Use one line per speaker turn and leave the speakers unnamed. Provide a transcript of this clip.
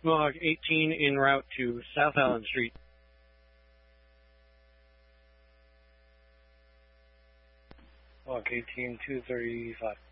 Mohawk 18 en route to South Allen Street.
Mohawk 18, 235.